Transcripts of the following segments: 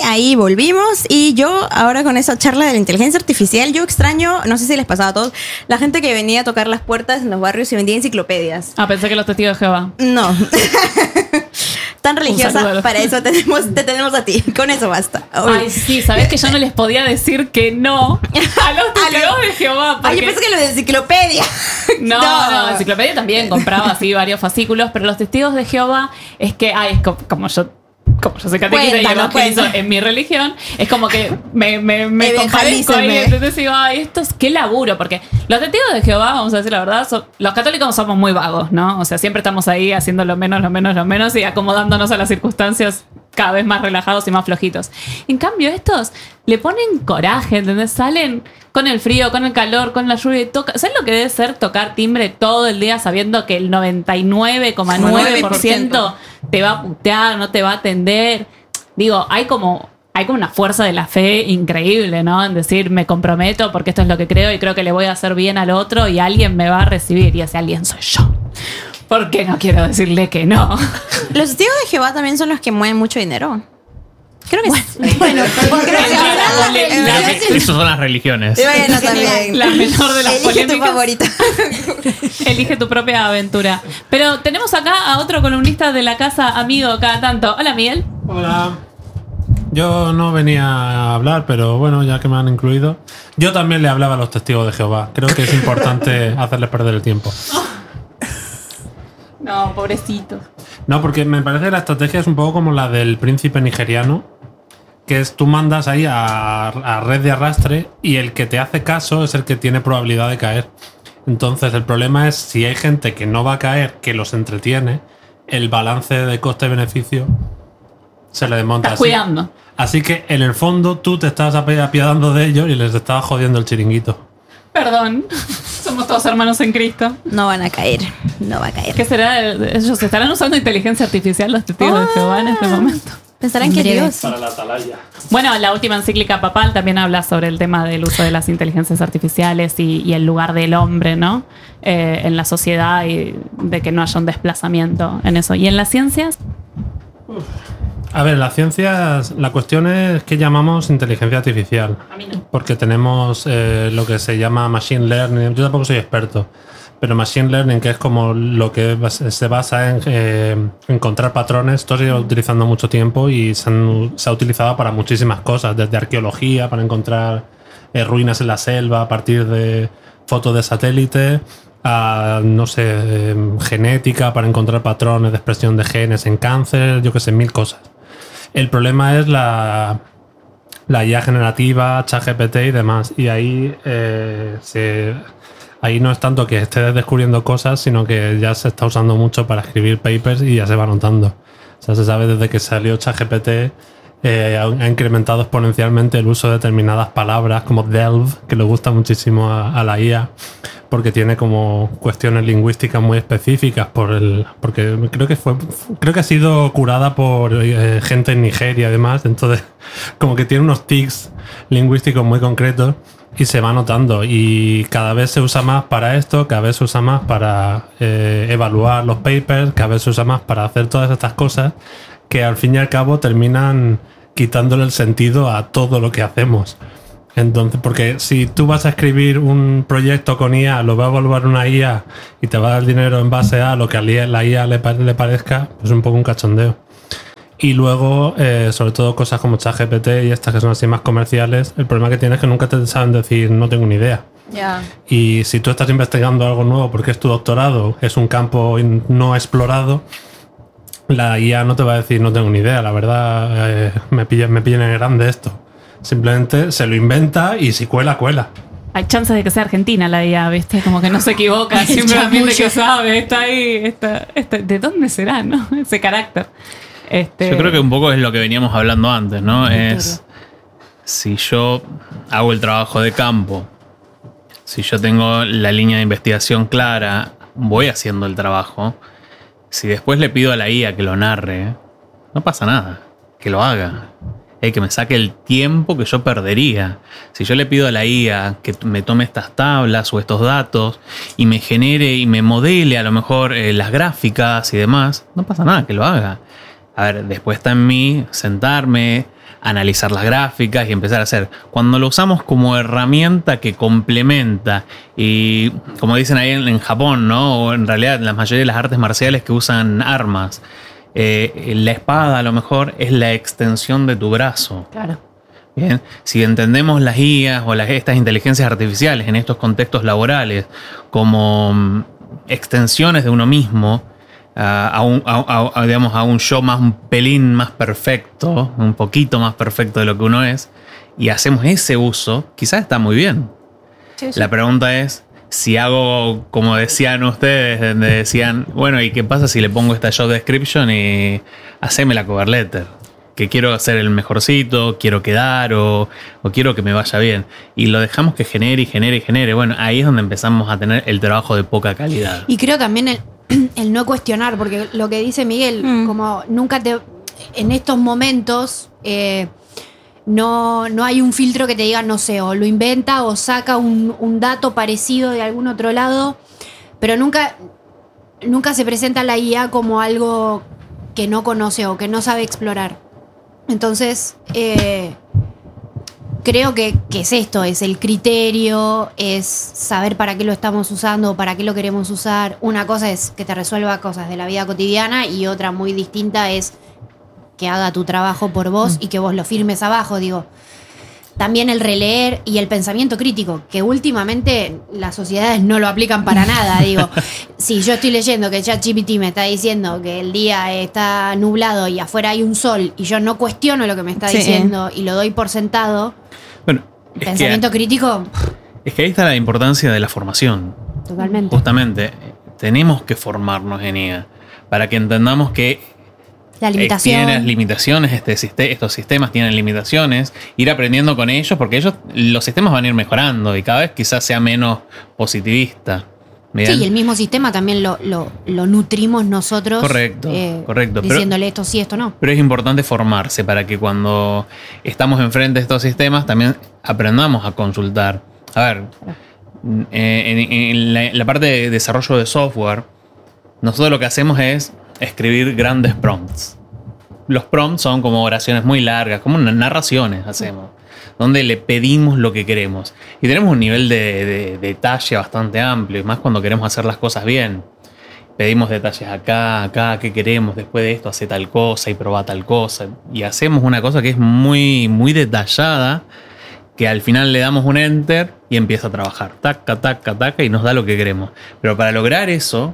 ahí volvimos. Y yo ahora con esa charla de la inteligencia artificial, yo extraño, no sé si les pasaba a todos, la gente que venía a tocar las puertas en los barrios y vendía enciclopedias. Ah, pensé que los testigos de Jehová. No. Tan religiosa, para eso te tenemos a ti. Con eso basta. Ay, sí, ¿sabés que yo no les podía decir que no a los testigos de Jehová? Porque... Ay, yo pensé que lo de enciclopedia. No, enciclopedia también compraba así varios fascículos, pero los testigos de Jehová es que, es como yo soy catequista y evangelizo en mi religión, es como que me compadezco ahí, entonces digo, esto es qué laburo, porque los testigos de Jehová, vamos a decir la verdad, los católicos somos muy vagos, ¿no? O sea, siempre estamos ahí haciendo lo menos y acomodándonos a las circunstancias cada vez más relajados y más flojitos. En cambio, estos le ponen coraje, ¿entendés? Salen con el frío, con el calor, con la lluvia y tocan. ¿Sabes lo que debe ser tocar timbre todo el día sabiendo que el 99,9% te va a putear, no te va a atender? Digo, hay como una fuerza de la fe increíble, ¿no? En decir, me comprometo porque esto es lo que creo y creo que le voy a hacer bien al otro y alguien me va a recibir y ese alguien soy yo. Porque no quiero decirle que no. Los testigos de Jehová también son los que mueven mucho dinero. Creo que bueno, esas son las religiones. Bueno, también. La menor de las Elige polémicas. tu favorita. Elige tu propia aventura. Pero tenemos acá a otro columnista de la casa, amigo cada tanto. Hola, Miguel. Hola. Yo no venía a hablar, pero bueno, ya que me han incluido. Yo también le hablaba a los testigos de Jehová. Creo que es importante hacerles perder el tiempo. No, pobrecito. No, porque me parece que la estrategia es un poco como la del príncipe nigeriano, que es tú mandas ahí a red de arrastre y el que te hace caso es el que tiene probabilidad de caer. Entonces el problema es si hay gente que no va a caer, que los entretiene, el balance de coste-beneficio se le desmonta. Estás cuidando. Así que en el fondo tú te estás apiadando de ellos y les estás jodiendo el chiringuito. Perdón. Somos todos hermanos en Cristo. No van a caer. No va a caer. ¿Qué será? ¿Ellos estarán usando inteligencia artificial los testigos de Jehová en este momento? Pensarán que Dios. Para la atalaya. Bueno, la última encíclica papal también habla sobre el tema del uso de las inteligencias artificiales y el lugar del hombre, ¿no? En la sociedad y de que no haya un desplazamiento en eso. ¿Y en las ciencias? A ver, las ciencias, la cuestión es qué llamamos inteligencia artificial. A mí no. Porque tenemos lo que se llama machine learning. Yo tampoco soy experto, pero machine learning, que es como lo que se basa en encontrar patrones. Esto se lleva utilizando mucho tiempo y se ha utilizado para muchísimas cosas, desde arqueología, para encontrar ruinas en la selva a partir de fotos de satélite, a, no sé, genética para encontrar patrones de expresión de genes en cáncer, yo qué sé, 1000 cosas. El problema es la IA generativa, ChatGPT y demás. Y ahí ahí no es tanto que estés descubriendo cosas, sino que ya se está usando mucho para escribir papers y ya se va notando. O sea, se sabe desde que salió ChatGPT ha incrementado exponencialmente el uso de determinadas palabras como delve, que le gusta muchísimo a la IA, porque tiene como cuestiones lingüísticas muy específicas porque creo que ha sido curada por gente en Nigeria además, entonces como que tiene unos tics lingüísticos muy concretos y se va notando, y cada vez se usa más para esto, cada vez se usa más para evaluar los papers, cada vez se usa más para hacer todas estas cosas que al fin y al cabo terminan quitándole el sentido a todo lo que hacemos. Entonces, porque si tú vas a escribir un proyecto con IA, lo va a evaluar una IA y te va a dar dinero en base a lo que a la IA le parezca, pues es un poco un cachondeo. Y luego, sobre todo cosas como ChatGPT y estas que son así más comerciales, el problema que tienes es que nunca te saben decir no tengo ni idea. Yeah. Y si tú estás investigando algo nuevo porque es tu doctorado, es un campo no explorado, la IA no te va a decir no tengo ni idea, la verdad me pillan en grande esto. Simplemente se lo inventa y si cuela, cuela. Hay chances de que sea argentina la IA, ¿viste? Como que no se equivoca, simplemente que sabe, está ahí, ¿de dónde será, no? Ese carácter. Yo creo que un poco es lo que veníamos hablando antes, ¿no? Es si yo hago el trabajo de campo, si yo tengo la línea de investigación clara, voy haciendo el trabajo. Si después le pido a la IA que lo narre, no pasa nada, que lo haga. Que me saque el tiempo que yo perdería. Si yo le pido a la IA que me tome estas tablas o estos datos y me genere y me modele a lo mejor las gráficas y demás, no pasa nada, que lo haga. A ver, después está en mí sentarme, analizar las gráficas y empezar a hacer. Cuando lo usamos como herramienta que complementa, y como dicen ahí en Japón, ¿no? O en realidad en la mayoría de las artes marciales que usan armas, la espada a lo mejor es la extensión de tu brazo. Claro. Bien, si entendemos las IAs o estas inteligencias artificiales en estos contextos laborales como extensiones de uno mismo, digamos, a un yo un pelín más perfecto, un poquito más perfecto de lo que uno es, y hacemos ese uso, quizás está muy bien. Sí. La pregunta es, si hago, como decían ustedes, donde decían, bueno, ¿y qué pasa si le pongo esta job description y haceme la cover letter? Que quiero ser el mejorcito, quiero quedar o quiero que me vaya bien. Y lo dejamos que genere y genere y genere. Bueno, ahí es donde empezamos a tener el trabajo de poca calidad. Y creo también el no cuestionar, porque lo que dice Miguel, como nunca en estos momentos no hay un filtro que te diga, no sé, o lo inventa o saca un dato parecido de algún otro lado, pero nunca se presenta la IA como algo que no conoce o que no sabe explorar. Entonces, creo que es esto, es el criterio, es saber para qué lo estamos usando o para qué lo queremos usar. Una cosa es que te resuelva cosas de la vida cotidiana y otra muy distinta es que haga tu trabajo por vos y que vos lo firmes abajo, digo. También el releer y el pensamiento crítico, que últimamente las sociedades no lo aplican para nada. Digo, si yo estoy leyendo que ChatGPT me está diciendo que el día está nublado y afuera hay un sol y yo no cuestiono lo que me está diciendo y lo doy por sentado, bueno, pensamiento crítico... Es que ahí está la importancia de la formación. Totalmente. Justamente, tenemos que formarnos en IA para que entendamos que la limitación. Tienen limitaciones, estos sistemas tienen limitaciones, ir aprendiendo con ellos, porque los sistemas van a ir mejorando y cada vez quizás sea menos positivista. ¿Bien? Sí, y el mismo sistema también lo nutrimos nosotros. Correcto. Diciéndole esto sí, esto no. Pero es importante formarse para que cuando estamos enfrente de estos sistemas también aprendamos a consultar. A ver, en la parte de desarrollo de software, nosotros lo que hacemos es escribir grandes prompts. Los prompts son como oraciones muy largas, como narraciones hacemos, donde le pedimos lo que queremos. Y tenemos un nivel de detalle bastante amplio, y más cuando queremos hacer las cosas bien. Pedimos detalles acá, qué queremos, después de esto hace tal cosa y proba tal cosa. Y hacemos una cosa que es muy, muy detallada, que al final le damos un enter y empieza a trabajar. Taca, taca, taca, y nos da lo que queremos. Pero para lograr eso,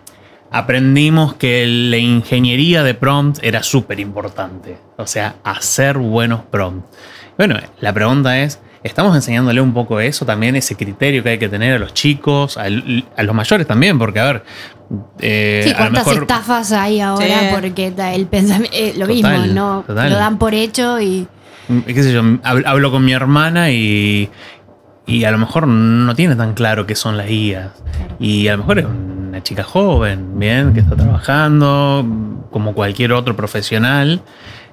aprendimos que la ingeniería de prompt era súper importante. O sea, hacer buenos prompts. Bueno, la pregunta es, ¿estamos enseñándole un poco eso también, ese criterio que hay que tener a los chicos, a los mayores también? Porque, a ver... sí, cuántas estafas hay ahora porque el pensamiento... lo mismo, ¿no? Total. Lo dan por hecho y... qué sé yo, hablo con mi hermana y a lo mejor no tiene tan claro qué son las IAs. Claro. Y a lo mejor es una chica joven, bien, que está trabajando como cualquier otro profesional,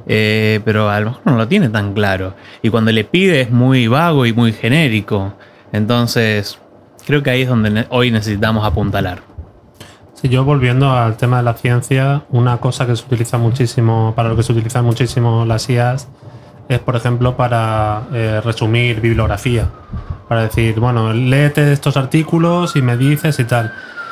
pero a lo mejor no lo tiene tan claro. Y cuando le pide es muy vago y muy genérico. Entonces, creo que ahí es donde hoy necesitamos apuntalar. Sí, yo volviendo al tema de la ciencia, una cosa que se utiliza muchísimo, para lo que se utilizan muchísimo las IAs, es, por ejemplo, para resumir bibliografía. Para decir, bueno, léete estos artículos y me dices y tal.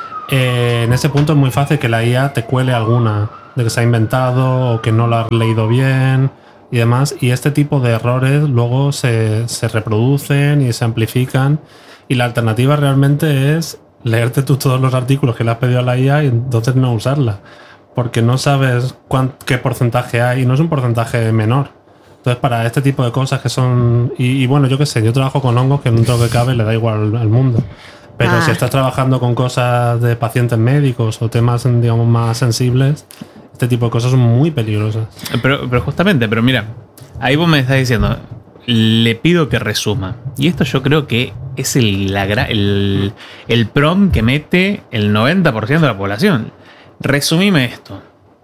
En ese punto es muy fácil que la IA te cuele alguna de que se ha inventado o que no lo has leído bien y demás. Y este tipo de errores luego se reproducen y se amplifican. Y la alternativa realmente es leerte tú todos los artículos que le has pedido a la IA y entonces no usarla. Porque no sabes qué porcentaje hay y no es un porcentaje menor. Entonces, para este tipo de cosas que son... Y bueno, yo qué sé, yo trabajo con hongos que dentro que cabe le da igual al mundo. Pero si estás trabajando con cosas de pacientes médicos o temas, digamos, más sensibles, este tipo de cosas son muy peligrosas. Pero justamente, pero mira, ahí vos me estás diciendo, le pido que resuma. Y esto yo creo que es el prompt que mete el 90% de la población. Resumime esto.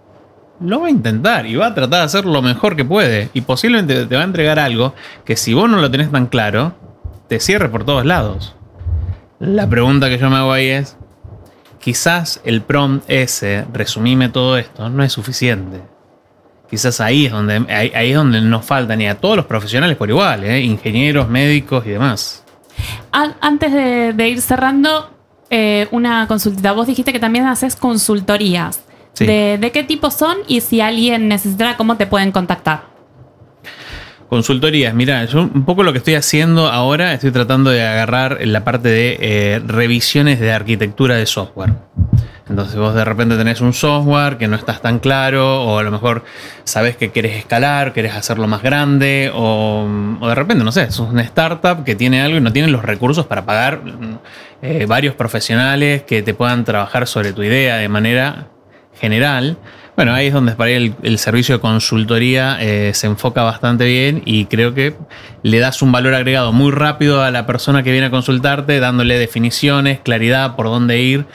Lo va a intentar y va a tratar de hacer lo mejor que puede. Y posiblemente te va a entregar algo que si vos no lo tenés tan claro, te cierre por todos lados. La pregunta que yo me hago ahí es, quizás el prompt ese, resumime todo esto, no es suficiente. Quizás ahí es donde nos faltan, y a todos los profesionales por igual, ingenieros, médicos y demás. Antes de ir cerrando, una consultita. Vos dijiste que también haces consultorías. Sí. ¿De qué tipo son? Y si alguien necesita, ¿cómo te pueden contactar? Consultorías, mira, yo un poco lo que estoy haciendo ahora, estoy tratando de agarrar la parte de revisiones de arquitectura de software. Entonces vos de repente tenés un software que no estás tan claro, o a lo mejor sabés que querés escalar, querés hacerlo más grande, o de repente, no sé, sos una startup que tiene algo y no tiene los recursos para pagar varios profesionales que te puedan trabajar sobre tu idea de manera general. Bueno, ahí es donde para ahí el servicio de consultoría se enfoca bastante bien, y creo que le das un valor agregado muy rápido a la persona que viene a consultarte, dándole definiciones, claridad por dónde ir,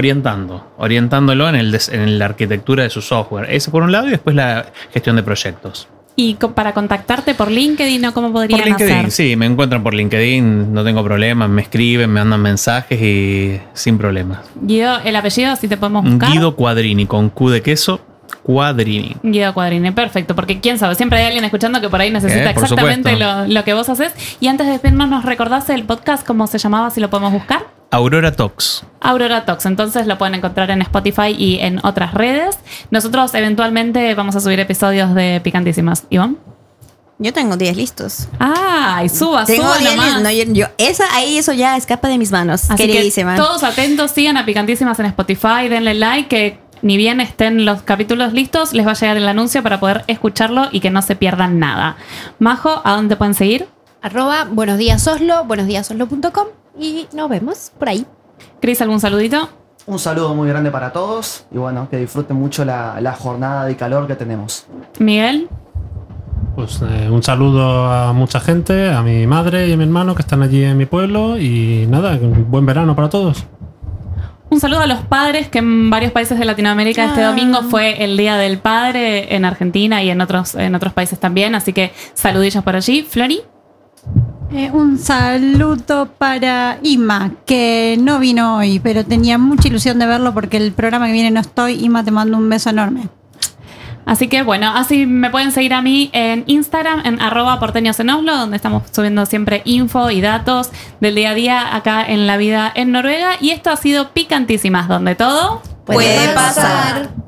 orientándolo en la arquitectura de su software. Eso por un lado, y después la gestión de proyectos. ¿Y para contactarte por LinkedIn o cómo podrían Por LinkedIn, hacer? sí, me encuentran por LinkedIn, no tengo problemas, me escriben, me mandan mensajes y sin problemas. Guido, el apellido, si te podemos buscar. Guido Quadrini, con Q de queso, Quadrini. Guido Quadrini, perfecto, porque quién sabe, siempre hay alguien escuchando que por ahí necesita Por exactamente supuesto. lo que vos haces. Y antes de despedirnos, ¿nos recordás el podcast cómo se llamaba, si lo podemos buscar? Aurora Talks. Aurora Talks, entonces lo pueden encontrar en Spotify y en otras redes. Nosotros eventualmente vamos a subir episodios de Picantísimas. ¿Ivonne? Yo tengo 10 listos. ¡Ay, suba Tengo 10 nomás! listos. No, eso ya escapa de mis manos. Así que Queridísima. todos atentos, sigan a Picantísimas en Spotify, denle like, que ni bien estén los capítulos listos, les va a llegar el anuncio para poder escucharlo y que no se pierdan nada. Majo, ¿a dónde te pueden seguir? @buenosdiasoslo, buenosdiasoslo.com, y nos vemos por ahí. Cris, ¿algún saludito? Un saludo muy grande para todos y bueno, que disfruten mucho la jornada de calor que tenemos. Miguel. Pues un saludo a mucha gente, a mi madre y a mi hermano que están allí en mi pueblo, y nada, un buen verano para todos. Un saludo a los padres, que en varios países de Latinoamérica este domingo fue el Día del Padre, en Argentina y en otros países también, así que saludillos por allí. Flori. Un saludo para Ima, que no vino hoy, pero tenía mucha ilusión de verlo porque el programa que viene no estoy. Ima, te mando un beso enorme. Así que bueno, así me pueden seguir a mí en Instagram, en @porteñosenoslo, donde estamos subiendo siempre info y datos del día a día acá en la vida en Noruega. Y esto ha sido Picantísimas, donde todo Puede pasar.